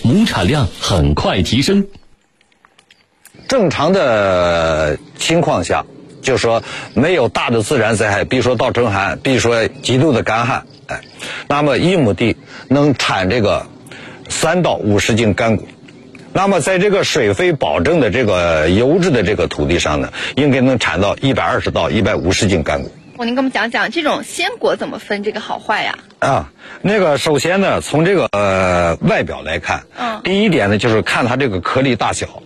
亩产量很快提升。 正常的情况下，就是说没有大的自然灾害，比如说倒春寒，比如说极度的干旱，那么1亩地能产这个3到50斤干谷。那么在这个水肥保证的这个优质的这个土地上呢，应该能产到120到150斤干谷。 您给我们讲讲这种鲜果怎么分这个好坏呀？ 那个首先呢，从这个外表来看，第一点呢就是看它这个颗粒大小。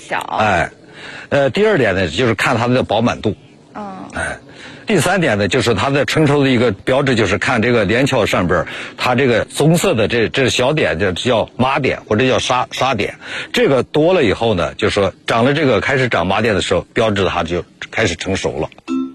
第二点呢就是看它的饱满度。第三点呢就是它的成熟的一个标志，就是看这个连翘上边它这个棕色的这小点叫麻点或者叫沙点，这个多了以后呢，就是说长了这个开始长麻点的时候，标志它就开始成熟了。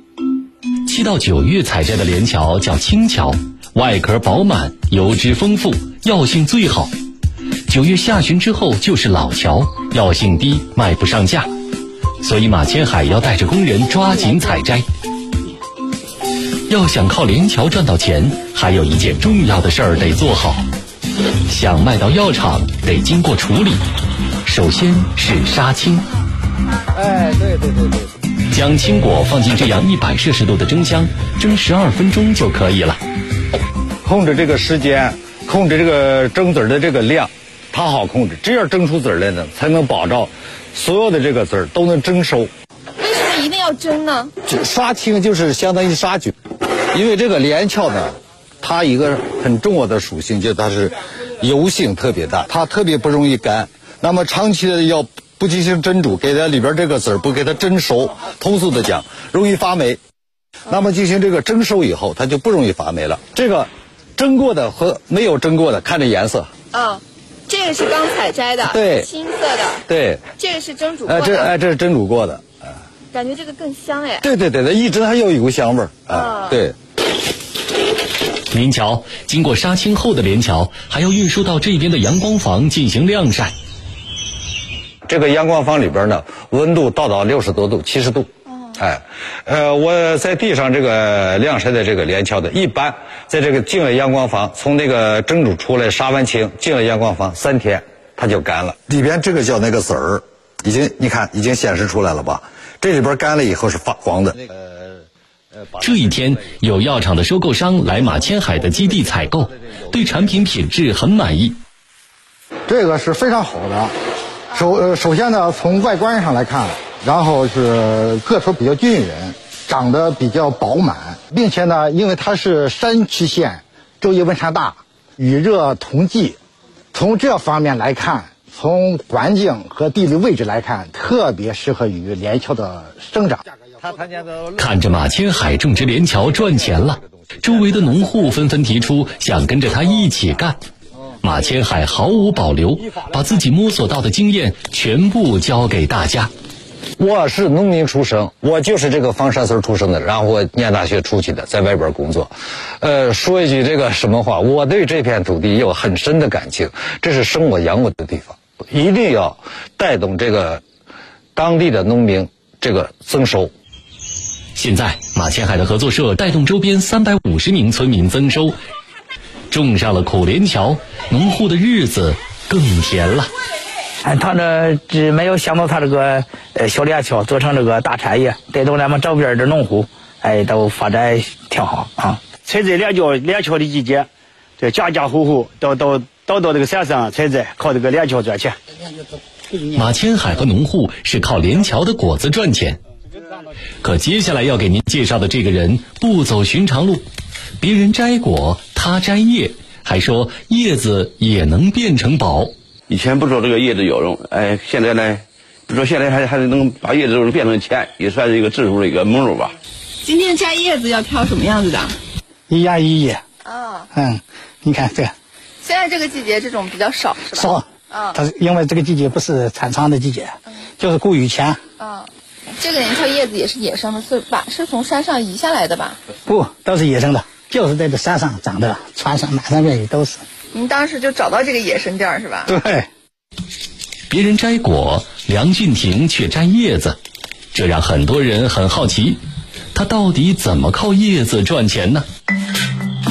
7到9月采摘的连翘叫青翘，外壳饱满，油脂丰富，药性最好。9月下旬之后就是老翘，药性低，卖不上价，所以马千海要带着工人抓紧采摘。要想靠连翘赚到钱，还有一件重要的事儿得做好。想卖到药厂得经过处理，首先是杀青。 对， 将青果放进这样100摄氏度的蒸箱，蒸12分钟就可以了。 控制这个时间，控制这个蒸籽的这个量，它好控制，这样蒸出籽来呢，才能保证所有的这个籽都能蒸熟。 为什么一定要蒸呢？ 杀青就是相当于杀菌，因为这个连翘呢，它一个很重要的属性就是它是油性特别大，它特别不容易干。那么长期的要不进行蒸煮，给它里边这个籽不给它蒸熟，通俗的讲，容易发霉。那么进行这个蒸熟以后，它就不容易发霉了。这个蒸过的和没有蒸过的，看这颜色。 这个是刚采摘的， 对， 青色的。 对， 这个是蒸煮过的。 这是蒸煮过的。 感觉这个更香哎。 对，它一直它要有香味儿。对。 您瞧，经过杀青后的连翘还要运输到这边的阳光房进行晾晒。 这个阳光房里边呢，温度到60多度、70度。我在地上这个晾晒的这个连翘的，一般在这个进了阳光房，从那个蒸煮出来杀完青，进了阳光房3天它就干了。里边这个叫那个籽儿，你看已经显示出来了吧？这里边干了以后是发黄的。 这一天，有药厂的收购商来马千海的基地采购，对产品品质很满意。 这个是非常好的。首先呢，从外观上来看，然后是个头比较均匀，长得比较饱满，并且呢，因为它是山区县，昼夜温差大，雨热同季，从这方面来看，从环境和地理位置来看，特别适合于连翘的生长。 看着马千海种植连翘赚钱了，周围的农户纷纷提出想跟着他一起干。马千海毫无保留，把自己摸索到的经验全部教给大家。 我是农民出身，我就是这个方山村出生的，然后我念大学出去的，在外边工作。说一句这个什么话，我对这片土地有很深的感情，这是生我养我的地方，一定要带动这个当地的农民这个增收。 现在马千海的合作社带动周边350名村民增收，种上了苦连翘，农户的日子更甜了。 他呢只没有想到他这个小连翘做成这个大产业，带动咱们周边的农户都发展挺好啊。采摘连翘的季节，这家家户户都到这个山上采摘，靠这个连翘赚钱。 马千海和农户是靠连翘的果子赚钱。可接下来要给您介绍的这个人不走寻常路，别人摘果，他摘叶，还说叶子也能变成宝。 以前不说这个叶子有用，现在呢，比如说现在还能把叶子变成钱，也算是一个致富的一个门路吧。 今天摘叶子要挑什么样子的？ 一芽一叶。你看这个。 现在这个季节这种比较少，是吧？ 少。它是因为这个季节不是产仓的季节，就是谷雨前。 这个连翘叶子也是野生的，是吧？是从山上移下来的吧？ 不，都是野生的，就是在这山上长的，船上满山遍野都是。 您当时就找到这个野生地儿是吧？ 对。 别人摘果，梁俊廷却摘叶子，这让很多人很好奇，他到底怎么靠叶子赚钱呢？